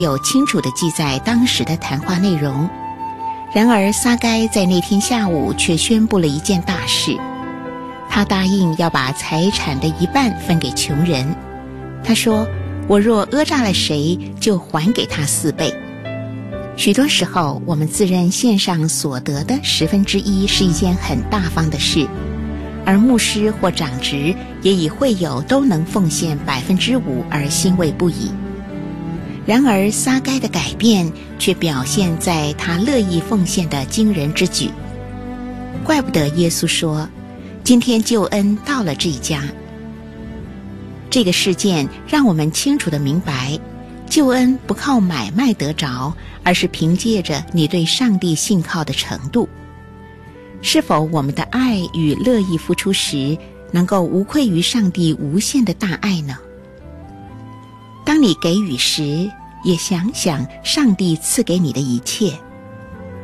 有清楚地记载当时的谈话内容。然而撒该在那天下午却宣布了一件大事，他答应要把财产的一半分给穷人。他说，我若讹诈了谁，就还给他4倍。许多时候，我们自认献上所得的1/10是一件很大方的事，而牧师或长职也以会友都能奉献5%而欣慰不已。然而撒该的改变却表现在他乐意奉献的惊人之举。怪不得耶稣说，今天救恩到了这一家。这个事件让我们清楚地明白，救恩不靠买卖得着，而是凭借着你对上帝信靠的程度。是否我们的爱与乐意付出时，能够无愧于上帝无限的大爱呢？当你给予时，也想想上帝赐给你的一切。